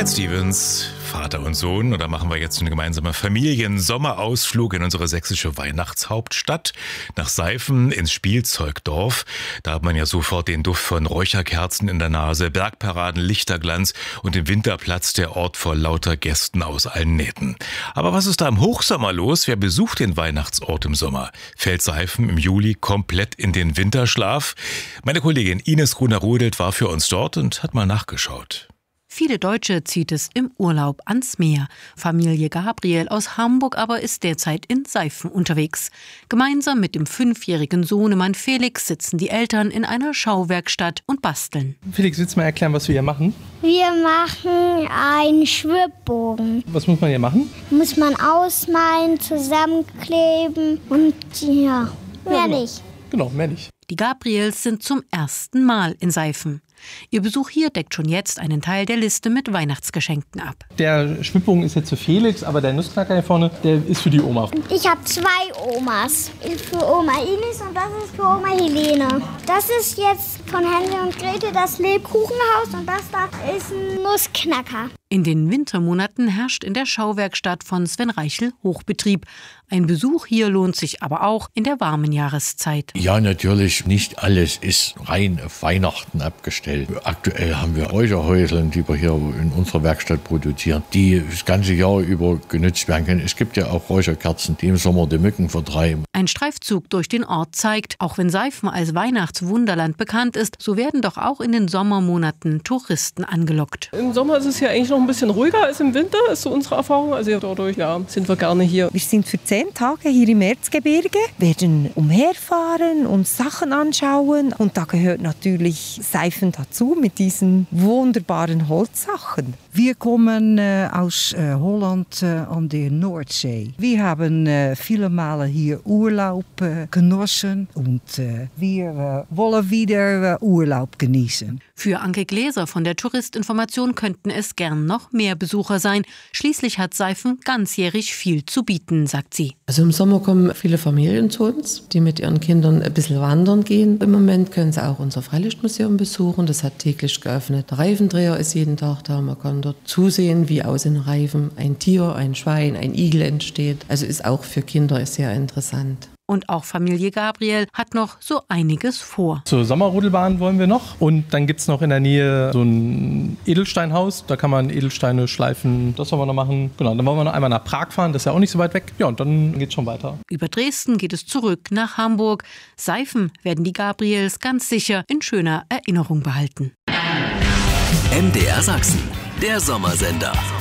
Cat Stevens, Vater und Sohn. Und da machen wir jetzt einen gemeinsamen Familiensommerausflug in unsere sächsische Weihnachtshauptstadt. Nach Seifen ins Spielzeugdorf. Da hat man ja sofort den Duft von Räucherkerzen in der Nase, Bergparaden, Lichterglanz und im Winterplatz der Ort vor lauter Gästen aus allen Nähten. Aber was ist da im Hochsommer los? Wer besucht den Weihnachtsort im Sommer? Fällt Seifen im Juli komplett in den Winterschlaf? Meine Kollegin Ines Gruner-Rudelt war für uns dort und hat mal nachgeschaut. Viele Deutsche zieht es im Urlaub ans Meer. Familie Gabriel aus Hamburg aber ist derzeit in Seifen unterwegs. Gemeinsam mit dem 5-jährigen Sohnemann Felix sitzen die Eltern in einer Schauwerkstatt und basteln. Felix, willst du mal erklären, was wir hier machen? Wir machen einen Schwibbogen. Was muss man hier machen? Muss man ausmalen, zusammenkleben und ja, mehr nicht. Genau, mehr nicht. Die Gabriels sind zum ersten Mal in Seifen. Ihr Besuch hier deckt schon jetzt einen Teil der Liste mit Weihnachtsgeschenken ab. Der Schwibbogen ist jetzt für Felix, aber der Nussknacker hier vorne, der ist für die Oma. Ich habe 2 Omas. Für Oma Ines und das ist für Oma Helene. Das ist jetzt von Hänsel und Gretel das Lebkuchenhaus und das da ist ein Nussknacker. In den Wintermonaten herrscht in der Schauwerkstatt von Sven Reichel Hochbetrieb. Ein Besuch hier lohnt sich aber auch in der warmen Jahreszeit. Ja, natürlich, nicht alles ist rein auf Weihnachten abgestellt. Aktuell haben wir Räucherhäuseln, die wir hier in unserer Werkstatt produzieren, die das ganze Jahr über genutzt werden können. Es gibt ja auch Räucherkerzen, die im Sommer die Mücken vertreiben. Ein Streifzug durch den Ort zeigt, auch wenn Seifen als Weihnachtswunderland bekannt ist, so werden doch auch in den Sommermonaten Touristen angelockt. Im Sommer ist es ja eigentlich noch ein bisschen ruhiger als im Winter, ist so unsere Erfahrung. Also dadurch sind wir gerne hier. Wir sind für 10 Tage hier im Erzgebirge, werden umherfahren, uns Sachen anschauen. Und da gehört natürlich Seifen dazu mit diesen wunderbaren Holzsachen. Wir kommen aus Holland an der Nordsee. Wir haben viele Male hier Urlaub genossen und wir wollen wieder Urlaub genießen. Für Anke Gläser von der Touristinformation könnten es gern noch mehr Besucher sein. Schließlich hat Seifen ganzjährig viel zu bieten, sagt sie. Also im Sommer kommen viele Familien zu uns, die mit ihren Kindern ein bisschen wandern gehen. Im Moment können sie auch unser Freilichtmuseum besuchen. Das hat täglich geöffnet. Der Reifendreher ist jeden Tag da. Man kann dort zusehen, wie aus den Reifen ein Tier, ein Schwein, ein Igel entsteht. Also ist auch für Kinder sehr interessant. Und auch Familie Gabriel hat noch so einiges vor. Zur Sommerrodelbahn wollen wir noch. Und dann gibt es noch in der Nähe so ein Edelsteinhaus. Da kann man Edelsteine schleifen. Das wollen wir noch machen. Genau, dann wollen wir noch einmal nach Prag fahren. Das ist ja auch nicht so weit weg. Ja, und dann geht's schon weiter. Über Dresden geht es zurück nach Hamburg. Seifen werden die Gabriels ganz sicher in schöner Erinnerung behalten. MDR Sachsen, der Sommersender.